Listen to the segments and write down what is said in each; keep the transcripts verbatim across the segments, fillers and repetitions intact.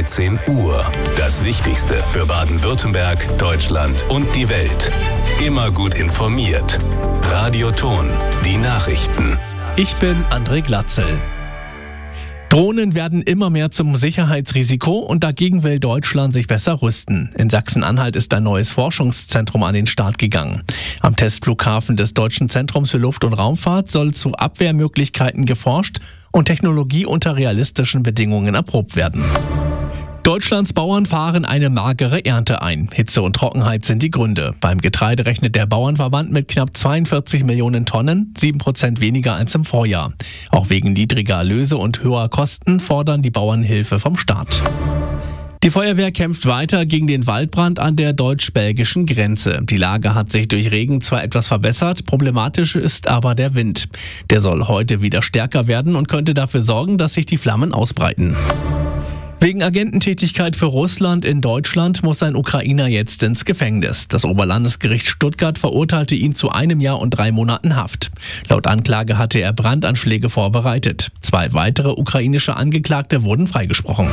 dreizehn Uhr. Das Wichtigste für Baden-Württemberg, Deutschland und die Welt. Immer gut informiert. Radio Thon, die Nachrichten. Ich bin André Glatzel. Drohnen werden immer mehr zum Sicherheitsrisiko und dagegen will Deutschland sich besser rüsten. In Sachsen-Anhalt ist ein neues Forschungszentrum an den Start gegangen. Am Testflughafen des Deutschen Zentrums für Luft- und Raumfahrt soll zu Abwehrmöglichkeiten geforscht und Technologie unter realistischen Bedingungen erprobt werden. Deutschlands Bauern fahren eine magere Ernte ein. Hitze und Trockenheit sind die Gründe. Beim Getreide rechnet der Bauernverband mit knapp zweiundvierzig Millionen Tonnen, sieben Prozent weniger als im Vorjahr. Auch wegen niedriger Erlöse und höherer Kosten fordern die Bauern Hilfe vom Staat. Die Feuerwehr kämpft weiter gegen den Waldbrand an der deutsch-belgischen Grenze. Die Lage hat sich durch Regen zwar etwas verbessert, problematisch ist aber der Wind. Der soll heute wieder stärker werden und könnte dafür sorgen, dass sich die Flammen ausbreiten. Wegen Agententätigkeit für Russland in Deutschland muss ein Ukrainer jetzt ins Gefängnis. Das Oberlandesgericht Stuttgart verurteilte ihn zu einem Jahr und drei Monaten Haft. Laut Anklage hatte er Brandanschläge vorbereitet. Zwei weitere ukrainische Angeklagte wurden freigesprochen.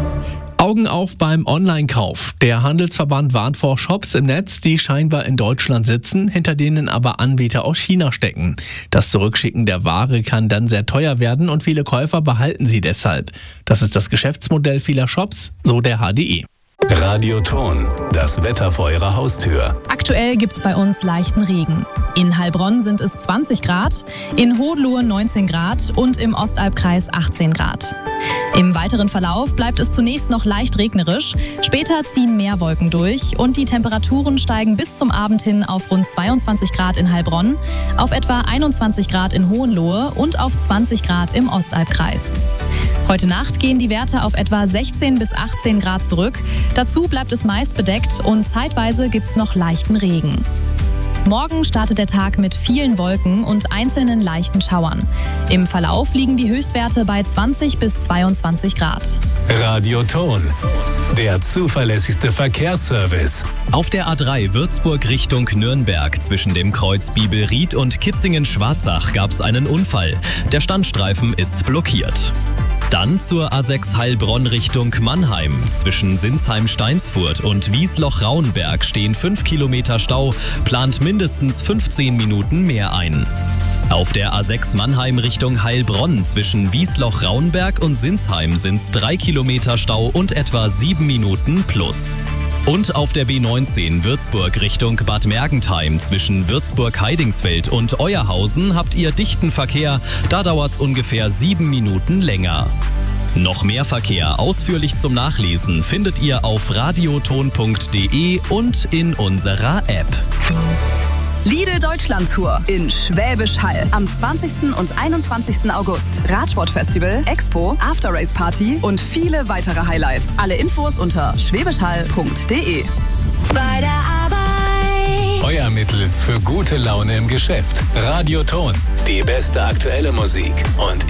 Augen auf beim Online-Kauf. Der Handelsverband warnt vor Shops im Netz, die scheinbar in Deutschland sitzen, hinter denen aber Anbieter aus China stecken. Das Zurückschicken der Ware kann dann sehr teuer werden und viele Käufer behalten sie deshalb. Das ist das Geschäftsmodell vieler Shops, so der H D E. Radio Thon, das Wetter vor Ihrer Haustür. Aktuell gibt's bei uns leichten Regen. In Heilbronn sind es zwanzig Grad, in Hohenlohe neunzehn Grad und im Ostalbkreis achtzehn Grad. Im weiteren Verlauf bleibt es zunächst noch leicht regnerisch, später ziehen mehr Wolken durch und die Temperaturen steigen bis zum Abend hin auf rund zweiundzwanzig Grad in Heilbronn, auf etwa einundzwanzig Grad in Hohenlohe und auf zwanzig Grad im Ostalbkreis. Heute Nacht gehen die Werte auf etwa sechzehn bis achtzehn Grad zurück. Dazu bleibt es meist bedeckt und zeitweise gibt's noch leichten Regen. Morgen startet der Tag mit vielen Wolken und einzelnen leichten Schauern. Im Verlauf liegen die Höchstwerte bei zwanzig bis zweiundzwanzig Grad. Radio Thon, der zuverlässigste Verkehrsservice. Auf der A drei Würzburg Richtung Nürnberg zwischen dem Kreuz Bibelried und Kitzingen-Schwarzach gab es einen Unfall. Der Standstreifen ist blockiert. Dann zur A sechs Heilbronn Richtung Mannheim. Zwischen Sinsheim-Steinsfurt und Wiesloch-Rauenberg stehen fünf Kilometer Stau, plant mindestens fünfzehn Minuten mehr ein. Auf der A sechs Mannheim Richtung Heilbronn zwischen Wiesloch-Rauenberg und Sinsheim sind es drei Kilometer Stau und etwa sieben Minuten plus. Und auf der B neunzehn Würzburg Richtung Bad Mergentheim zwischen Würzburg-Heidingsfeld und Euerhausen habt ihr dichten Verkehr, da dauert es ungefähr sieben Minuten länger. Noch mehr Verkehr ausführlich zum Nachlesen findet ihr auf radioton punkt de und in unserer App. Lidl Deutschland Tour in Schwäbisch Hall am zwanzigsten und einundzwanzigsten August. Radsportfestival, Expo, After-Race Party und viele weitere Highlights. Alle Infos unter schwäbischhall punkt de. Bei der Arbeit. Euer Mittel für gute Laune im Geschäft. Radio Thon, die beste aktuelle Musik und